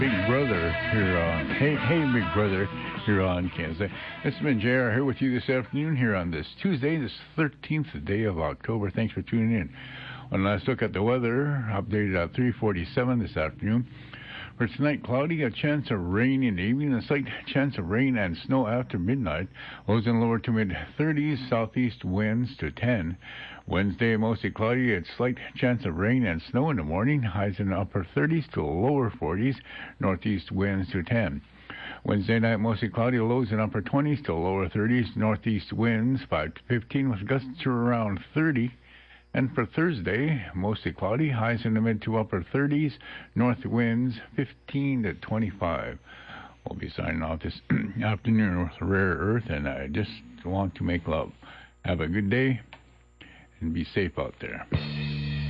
Big Brother here on Hey Big Brother here on Kansas. This has been JR here with you this afternoon here on this Tuesday, this 13th day of October. Thanks for tuning in. One last look at the weather, updated at 3:47 this afternoon. For tonight, cloudy, a chance of rain in the evening, a slight chance of rain and snow after midnight. Lows in lower to mid-30s, southeast winds to 10. Wednesday, mostly cloudy, a slight chance of rain and snow in the morning. Highs in the upper 30s to lower 40s, northeast winds to 10. Wednesday night, mostly cloudy, lows in upper 20s to lower 30s, northeast winds 5 to 15 with gusts to around 30. And for Thursday, mostly cloudy, highs in the mid to upper 30s, north winds 15 to 25. We'll be signing off this afternoon with Rare Earth, and I just want to make love. Have a good day, and be safe out there.